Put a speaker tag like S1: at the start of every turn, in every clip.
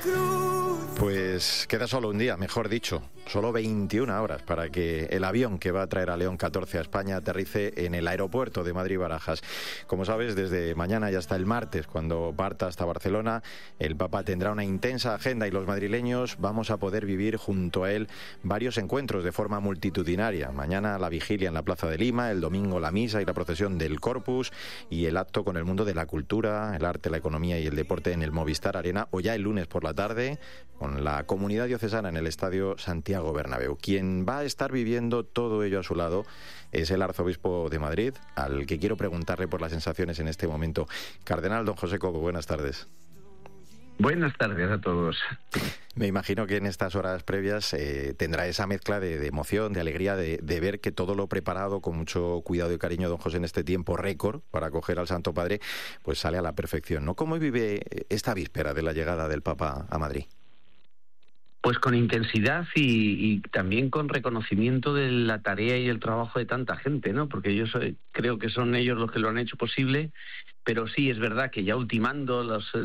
S1: Pues queda solo un día, mejor dicho, solo 21 horas para que el avión que va a traer a León XIV a España aterrice en el aeropuerto de Madrid-Barajas. Como sabes, desde mañana y hasta el martes, cuando parta hasta Barcelona, el Papa tendrá una intensa agenda y los madrileños vamos a poder vivir junto a él varios encuentros de forma multitudinaria. Mañana la vigilia en la Plaza de Lima, el domingo la misa y la procesión del Corpus y el acto con el mundo de la cultura, el arte, la economía y el deporte en el Movistar Arena, o ya el lunes por la tarde con la comunidad diocesana en el Estadio Santiago Bernabéu. Quien va a estar viviendo todo ello a su lado es el arzobispo de Madrid, al que quiero preguntarle por las sensaciones en este momento. Cardenal don José Cobo, buenas tardes.
S2: Buenas tardes a todos.
S1: Me imagino que en estas horas previas tendrá esa mezcla de emoción, de alegría, de ver que todo lo preparado con mucho cuidado y cariño don José en este tiempo récord para acoger al Santo Padre, pues sale a la perfección, ¿no? ¿Cómo vive esta víspera de la llegada del Papa a Madrid?
S2: Pues con intensidad y también con reconocimiento de la tarea y el trabajo de tanta gente, ¿no? Porque yo creo que son ellos los que lo han hecho posible, pero sí es verdad que ya ultimando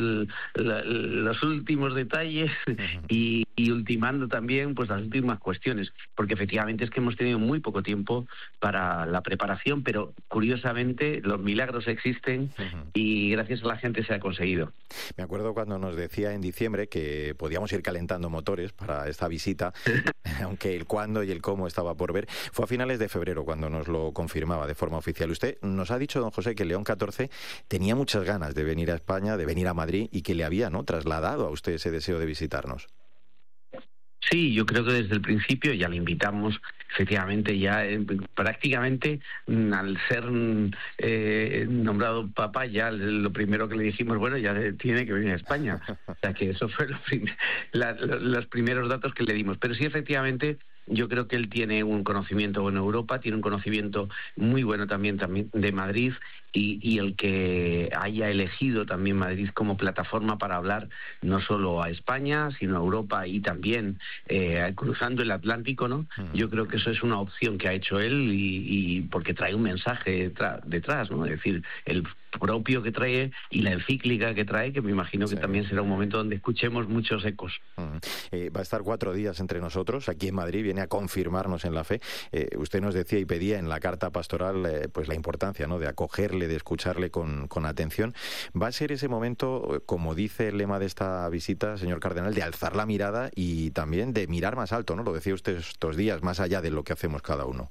S2: los últimos detalles y ultimando también pues las últimas cuestiones, porque efectivamente es que hemos tenido muy poco tiempo para la preparación, pero curiosamente los milagros existen y gracias a la gente se ha conseguido.
S1: Me acuerdo cuando nos decía en diciembre que podíamos ir calentando motores para esta visita, aunque el cuándo y el cómo estaba por ver. Fue a finales de febrero cuando nos lo confirmaba de forma oficial. Usted nos ha dicho, don José, que León XIV tenía muchas ganas de venir a España, de venir a Madrid, y que le había, ¿no?, trasladado a usted ese deseo de visitarnos.
S2: Sí, yo creo que desde el principio ya le invitamos, efectivamente, ya prácticamente al ser nombrado Papa, ya lo primero que le dijimos, bueno, ya tiene que venir a España. O sea que eso fue los primeros datos que le dimos. Pero sí, efectivamente, yo creo que él tiene un conocimiento en Europa, tiene un conocimiento muy bueno también de Madrid, y el que haya elegido también Madrid como plataforma para hablar no solo a España, sino a Europa y también cruzando el Atlántico, ¿no? Yo creo que eso es una opción que ha hecho él y porque trae un mensaje detrás, ¿no? Es decir, el propio que trae y la encíclica que trae, que me imagino que también será un momento donde escuchemos muchos ecos.
S1: Va a estar 4 días entre nosotros, aquí en Madrid, viene a confirmarnos en la fe. Usted nos decía y pedía en la carta pastoral pues la importancia, ¿no?, de acogerle, de escucharle con atención. Va a ser ese momento, como dice el lema de esta visita, señor cardenal, de alzar la mirada y también de mirar más alto, ¿no? Lo decía usted estos días, más allá de lo que hacemos cada uno.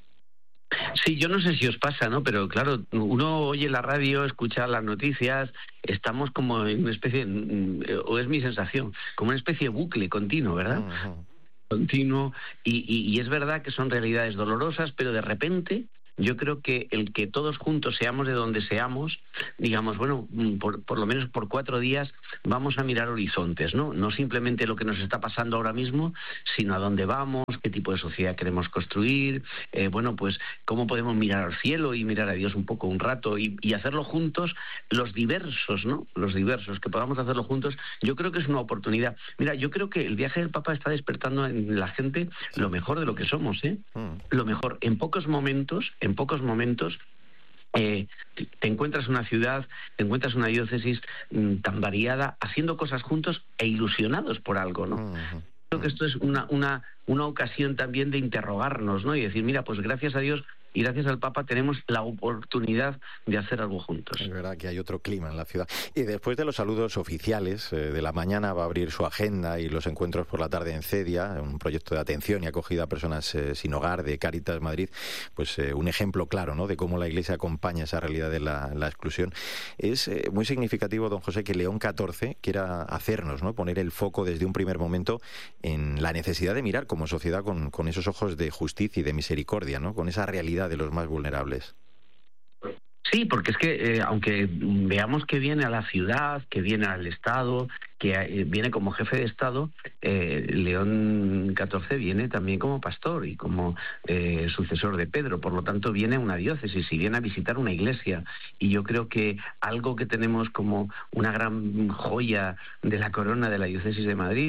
S2: Sí, yo no sé si os pasa, ¿no? Pero claro, uno oye la radio, escucha las noticias, estamos como en una especie, o es mi sensación, como una especie de bucle continuo, ¿verdad? Continuo, y es verdad que son realidades dolorosas, pero de repente yo creo que el que todos juntos seamos de donde seamos, digamos, bueno, por lo menos por 4 días vamos a mirar horizontes, ¿no? No simplemente lo que nos está pasando ahora mismo, sino a dónde vamos, qué tipo de sociedad queremos construir, bueno, pues cómo podemos mirar al cielo y mirar a Dios un poco, un rato, y hacerlo juntos, los diversos, ¿no? Los diversos, que podamos hacerlo juntos, yo creo que es una oportunidad. Mira, yo creo que el viaje del Papa está despertando en la gente lo mejor de lo que somos, ¿eh? Lo mejor. En pocos momentos te encuentras una ciudad, te encuentras una diócesis tan variada, haciendo cosas juntos e ilusionados por algo, ¿no? Creo que esto es una ocasión también de interrogarnos, ¿no? Y decir, mira, pues gracias a Dios y gracias al Papa tenemos la oportunidad de hacer algo juntos.
S1: Es verdad que hay otro clima en la ciudad. Y después de los saludos oficiales de la mañana va a abrir su agenda y los encuentros por la tarde en CEDIA, un proyecto de atención y acogida a personas sin hogar de Cáritas Madrid, pues un ejemplo claro, ¿no?, de cómo la Iglesia acompaña esa realidad de la exclusión. Es muy significativo, don José, que León XIV quiera hacernos, ¿no?, poner el foco desde un primer momento en la necesidad de mirar como sociedad con esos ojos de justicia y de misericordia, ¿no?, con esa realidad de los más vulnerables.
S2: Sí, porque es que aunque veamos que viene a la ciudad, que viene al Estado, que viene como jefe de Estado, León XIV viene también como pastor y como sucesor de Pedro, por lo tanto viene a una diócesis y viene a visitar una iglesia, y yo creo que algo que tenemos como una gran joya de la corona de la diócesis de Madrid,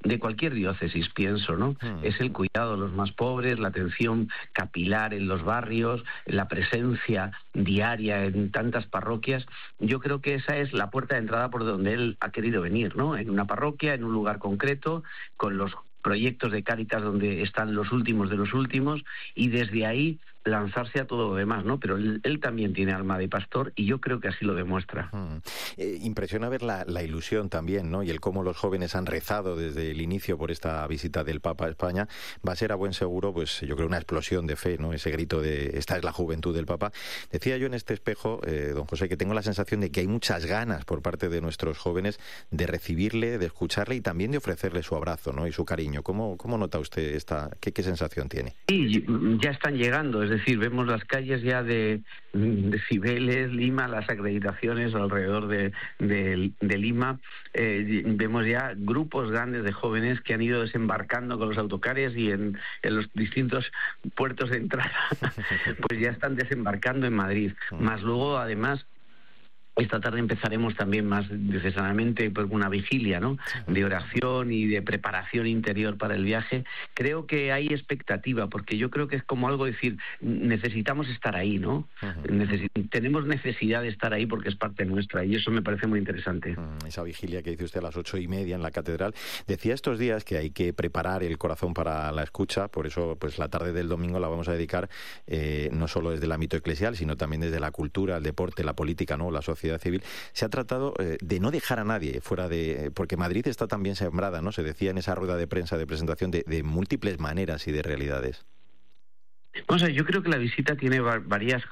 S2: de cualquier diócesis, pienso, ¿no? Es el cuidado de los más pobres, la atención capilar en los barrios, la presencia diaria en tantas parroquias. Yo creo que esa es la puerta de entrada por donde él ha querido venir, ¿no? En una parroquia, en un lugar concreto, con los proyectos de Cáritas donde están los últimos de los últimos, y desde ahí lanzarse a todo lo demás, ¿no? Pero él también tiene alma de pastor y yo creo que así lo demuestra.
S1: Impresiona ver la ilusión también, ¿no? Y el cómo los jóvenes han rezado desde el inicio por esta visita del Papa a España. Va a ser a buen seguro, pues yo creo, una explosión de fe, ¿no? Ese grito de esta es la juventud del Papa. Decía yo en este espejo, don José, que tengo la sensación de que hay muchas ganas por parte de nuestros jóvenes de recibirle, de escucharle y también de ofrecerle su abrazo, ¿no? Y su cariño. ¿Cómo nota usted qué sensación tiene?
S2: Sí, ya están llegando, es decir, vemos las calles ya de Cibeles, Lima, las acreditaciones alrededor de Lima, vemos ya grupos grandes de jóvenes que han ido desembarcando con los autocares y en los distintos puertos de entrada, pues ya están desembarcando en Madrid. Más luego, además, esta tarde empezaremos también más diocesanamente por una vigilia, ¿no? De oración y de preparación interior para el viaje. Creo que hay expectativa, porque yo creo que es como algo decir, necesitamos estar ahí, ¿no? Tenemos necesidad de estar ahí porque es parte nuestra y eso me parece muy interesante.
S1: Esa vigilia que dice usted a las 8:30 en la catedral. Decía estos días que hay que preparar el corazón para la escucha, por eso pues la tarde del domingo la vamos a dedicar no solo desde el ámbito eclesial, sino también desde la cultura, el deporte, la política, ¿no? La sociedad civil. Se ha tratado de no dejar a nadie fuera porque Madrid está también sembrada, ¿no? Se decía en esa rueda de prensa de presentación de múltiples maneras y de realidades.
S2: O sea, yo creo que la visita tiene varias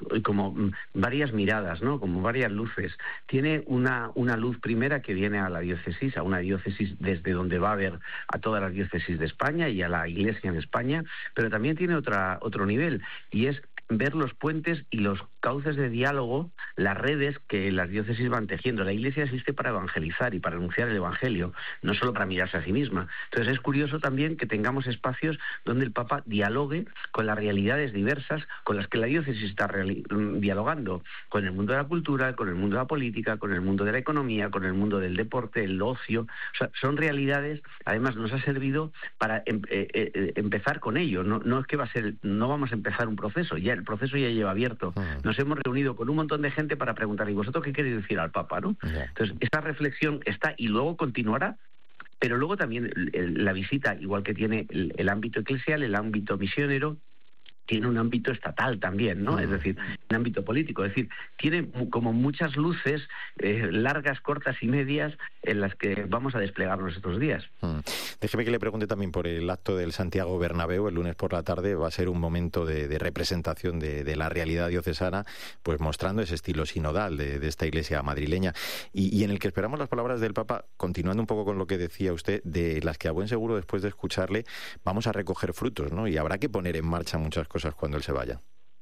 S2: miradas, ¿no? Como varias luces. Tiene una luz primera que viene a la diócesis, a una diócesis desde donde va a ver a todas las diócesis de España y a la Iglesia en España, pero también tiene otro nivel, y es ver los puentes y los cauces de diálogo, las redes que las diócesis van tejiendo. La Iglesia existe para evangelizar y para anunciar el Evangelio, no solo para mirarse a sí misma. Entonces es curioso también que tengamos espacios donde el Papa dialogue con las realidades diversas con las que la diócesis está dialogando, con el mundo de la cultura, con el mundo de la política, con el mundo de la economía, con el mundo del deporte, el ocio. O sea, son realidades, además nos ha servido para empezar con ello. No es que no vamos a empezar un proceso, ya el proceso ya lleva abierto. Nos hemos reunido con un montón de gente para preguntar, ¿y vosotros qué queréis decir al Papa, no? Entonces, esa reflexión está y luego continuará, pero luego también la visita, igual que tiene el ámbito eclesial, el ámbito misionero, tiene un ámbito estatal también, ¿no? Es decir, un ámbito político. Es decir, tiene como muchas luces, largas, cortas y medias, en las que vamos a desplegarnos estos días.
S1: Déjeme que le pregunte también por el acto del Santiago Bernabéu, el lunes por la tarde. Va a ser un momento de representación de la realidad diocesana, pues mostrando ese estilo sinodal de esta iglesia madrileña, y en el que esperamos las palabras del Papa, continuando un poco con lo que decía usted, de las que a buen seguro después de escucharle vamos a recoger frutos, ¿no? Y habrá que poner en marcha muchas cosas cuando él se vaya.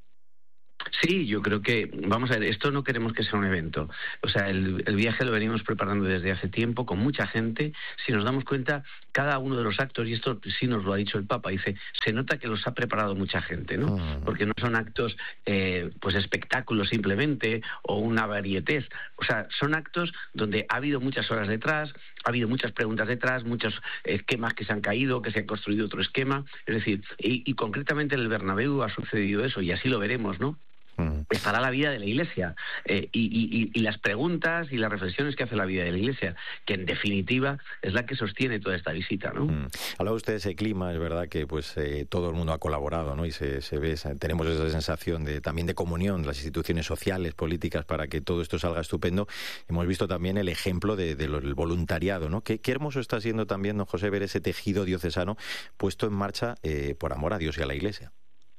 S2: Sí, yo creo que, vamos a ver, esto no queremos que sea un evento. O sea, el viaje lo venimos preparando desde hace tiempo, con mucha gente. Si nos damos cuenta, cada uno de los actos, y esto sí nos lo ha dicho el Papa, dice, se nota que los ha preparado mucha gente, ¿no? Porque no son actos, pues espectáculos simplemente, o una varietés. O sea, son actos donde ha habido muchas horas detrás, ha habido muchas preguntas detrás, muchos esquemas que se han caído, que se ha construido otro esquema. Es decir, y concretamente en el Bernabéu ha sucedido eso, y así lo veremos, ¿no? Estará la vida de la Iglesia y las preguntas y las reflexiones que hace la vida de la Iglesia, que en definitiva es la que sostiene toda esta visita, ¿no?
S1: Hablaba usted de ese clima, es verdad que pues todo el mundo ha colaborado, ¿no? Y se ve, tenemos esa sensación también de comunión, las instituciones sociales, políticas, para que todo esto salga estupendo. Hemos visto también el ejemplo del voluntariado, ¿no? Qué hermoso está siendo también, don José, ver ese tejido diocesano puesto en marcha por amor a Dios y a la Iglesia.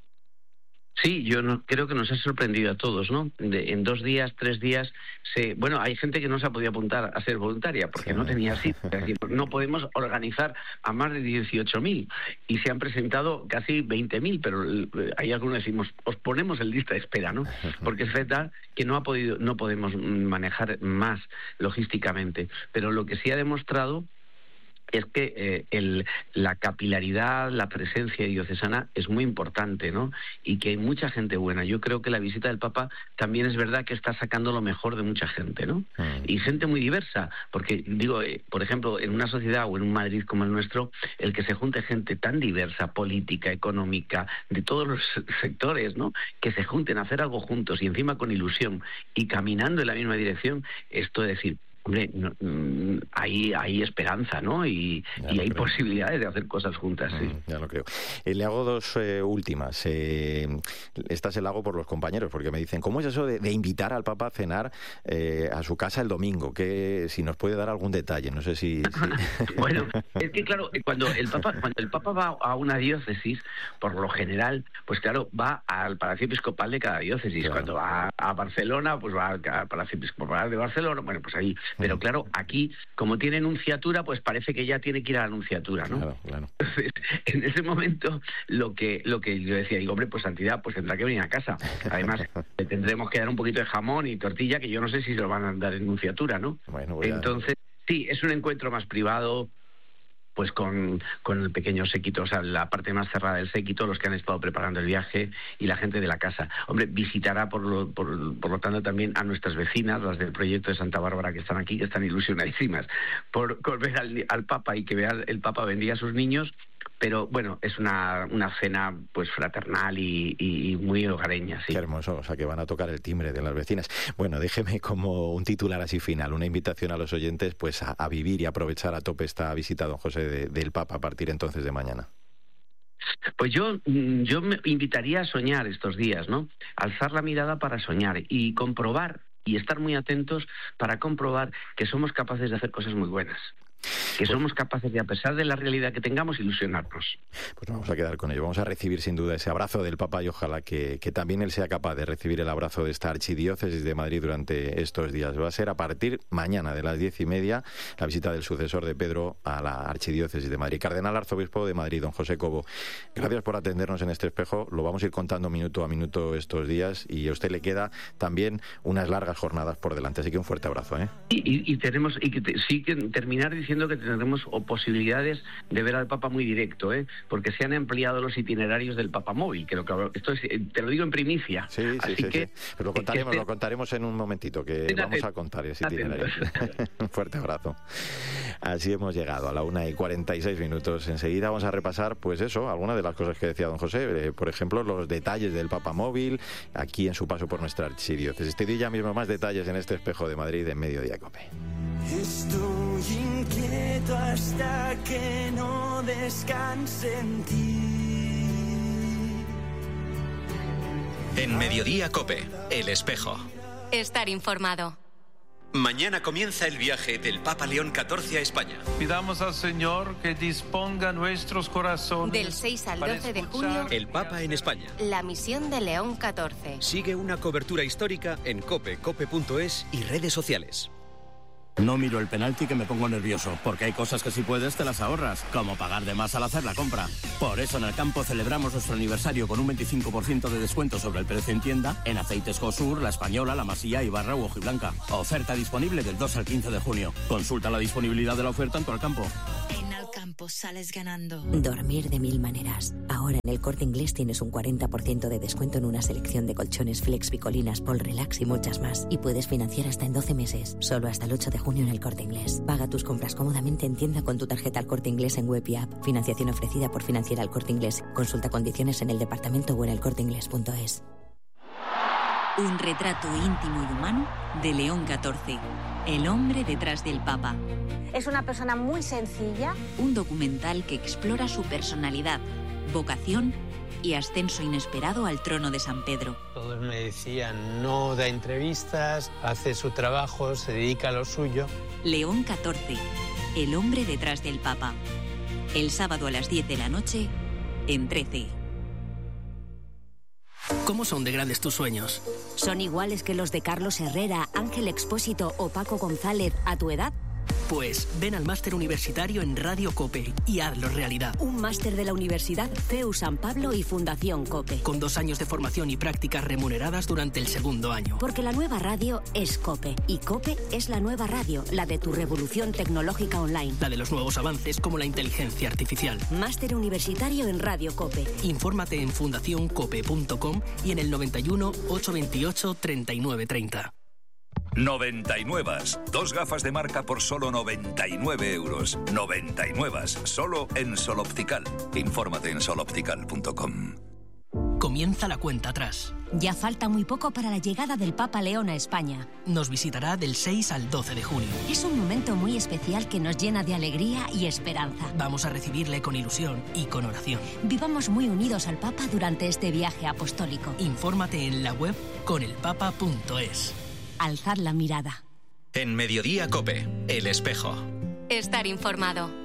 S2: Sí, creo que nos ha sorprendido a todos, ¿no? En 2 días, 3 días, hay gente que no se ha podido apuntar a ser voluntaria porque no tenía sitio. Es decir, no podemos organizar a más de 18.000 y se han presentado casi 20.000, pero hay algunos que decimos, os ponemos en lista de espera, ¿no? Porque es verdad que no podemos manejar más logísticamente, pero lo que sí ha demostrado es que la capilaridad, la presencia diocesana es muy importante, ¿no? Y que hay mucha gente buena. Yo creo que la visita del Papa también es verdad que está sacando lo mejor de mucha gente, ¿no? Y gente muy diversa, porque digo, por ejemplo, en una sociedad o en un Madrid como el nuestro, el que se junte gente tan diversa, política, económica, de todos los sectores, ¿no? Que se junten a hacer algo juntos y encima con ilusión y caminando en la misma dirección, esto es decir, hombre, hay esperanza, ¿no? Y hay posibilidades de hacer cosas juntas, sí.
S1: Ya lo creo. Le hago dos últimas. Esta se la hago por los compañeros, porque me dicen, ¿cómo es eso de invitar al Papa a cenar a su casa el domingo? Que si nos puede dar algún detalle, no sé si...
S2: Bueno, es que claro, cuando el Papa va a una diócesis, por lo general, pues claro, va al Palacio Episcopal de cada diócesis. Claro. Cuando va a Barcelona, pues va al Palacio Episcopal de Barcelona, bueno, pues ahí... Pero claro, aquí, como tiene nunciatura, pues parece que ya tiene que ir a la nunciatura, ¿no? Claro. Entonces, en ese momento, lo que yo decía, digo, hombre, pues Santidad, pues tendrá que venir a casa. Además, le tendremos que dar un poquito de jamón y tortilla, que yo no sé si se lo van a dar en nunciatura, ¿no? Bueno, entonces, sí, es un encuentro más privado, pues con el pequeño séquito, o sea, la parte más cerrada del séquito, los que han estado preparando el viaje y la gente de la casa. Hombre, visitará por lo tanto también a nuestras vecinas, las del proyecto de Santa Bárbara que están aquí, que están ilusionadísimas por ver al Papa y que vea el Papa bendiga a sus niños. Pero bueno, es una cena pues fraternal y muy hogareña, sí.
S1: Qué hermoso, o sea que van a tocar el timbre de las vecinas. Bueno, déjeme como un titular así final, una invitación a los oyentes pues a vivir y aprovechar a tope esta visita, don José, del Papa a partir entonces de mañana.
S2: Pues yo me invitaría a soñar estos días, ¿no? Alzar la mirada para soñar y comprobar y estar muy atentos para comprobar que somos capaces de hacer cosas muy buenas. Que somos capaces de, a pesar de la realidad que tengamos, ilusionarnos.
S1: Pues vamos a quedar con ello. Vamos a recibir sin duda ese abrazo del Papa y ojalá que también él sea capaz de recibir el abrazo de esta archidiócesis de Madrid durante estos días. Va a ser a partir mañana de las 10:30 la visita del sucesor de Pedro a la archidiócesis de Madrid. Cardenal Arzobispo de Madrid, don José Cobo, gracias por atendernos en este espejo. Lo vamos a ir contando minuto a minuto estos días y a usted le queda también unas largas jornadas por delante. Así que un fuerte abrazo, ¿eh?
S2: Y tenemos que terminar diciendo que tendremos posibilidades de ver al Papa muy directo, porque se han ampliado los itinerarios del Papa móvil. Creo que esto te lo digo en primicia.
S1: Sí. Pero lo contaremos en un momentito, que vamos a contar ese itinerario. Un fuerte abrazo. Así hemos llegado a la 1:46. Enseguida vamos a repasar, pues eso, algunas de las cosas que decía don José. Por ejemplo, los detalles del Papa móvil aquí en su paso por nuestra archidiócesis. Te doy ya mismo más detalles en este espejo de Madrid en Mediodía Cope.
S3: Estoy inquieto hasta que no descanse en ti.
S4: En Mediodía Cope, El Espejo.
S5: Estar informado.
S4: Mañana comienza el viaje del Papa León XIV a España.
S6: Pidamos al Señor que disponga nuestros corazones.
S5: Del 6 al 12 de junio,
S4: el Papa en España.
S5: La misión de León XIV.
S4: Sigue una cobertura histórica en cope.es y redes sociales.
S7: No miro el penalti que me pongo nervioso, porque hay cosas que si puedes te las ahorras, como pagar de más al hacer la compra. Por eso en el campo celebramos nuestro aniversario con un 25% de descuento sobre el precio en tienda en aceites Cosur, La Española, La Masía, Ibarra u Hojiblanca. Oferta disponible del 2 al 15 de junio. Consulta la disponibilidad de la oferta en tu Alcampo.
S8: En Alcampo sales ganando.
S9: Dormir de mil maneras. Ahora en el Corte Inglés tienes un 40% de descuento en una selección de colchones Flex, Picolinas, Pol Relax y muchas más. Y puedes financiar hasta en 12 meses. Solo hasta el 8 de junio en el Corte Inglés. Paga tus compras cómodamente en tienda con tu tarjeta al Corte Inglés en web y app. Financiación ofrecida por Financiera al Corte Inglés. Consulta condiciones en el departamento o en elcorteinglés.es.
S8: Un retrato íntimo y humano de León XIV, el hombre detrás del Papa.
S10: Es una persona muy sencilla.
S8: Un documental que explora su personalidad, vocación y ascenso inesperado al trono de San Pedro.
S11: Todos me decían, no da entrevistas, hace su trabajo, se dedica a lo suyo.
S8: León XIV, el hombre detrás del Papa. El sábado a las 10 de la noche, en 13.
S12: ¿Cómo son de grandes tus sueños?
S9: ¿Son iguales que los de Carlos Herrera, Ángel Expósito o Paco González a tu edad?
S12: Pues ven al máster universitario en Radio COPE y hazlo realidad.
S13: Un máster de la Universidad CEU San Pablo y Fundación COPE.
S12: Con 2 años de formación y prácticas remuneradas durante el segundo año.
S13: Porque la nueva radio es COPE. Y COPE es la nueva radio, la de tu revolución tecnológica online.
S12: La de los nuevos avances como la inteligencia artificial.
S13: Máster universitario en Radio COPE.
S12: Infórmate en fundacioncope.com y en el 91 828 3930.
S14: 99. 2 gafas de marca por solo 99 euros. 99. Solo en Sol Optical. Infórmate en soloptical.com.
S12: Comienza la cuenta atrás.
S13: Ya falta muy poco para la llegada del Papa León a España.
S12: Nos visitará del 6 al 12 de junio.
S13: Es un momento muy especial que nos llena de alegría y esperanza.
S12: Vamos a recibirle con ilusión y con oración.
S13: Vivamos muy unidos al Papa durante este viaje apostólico.
S12: Infórmate en la web conelpapa.es.
S13: Alzad la mirada.
S4: En Mediodía COPE, El Espejo.
S5: Estar informado.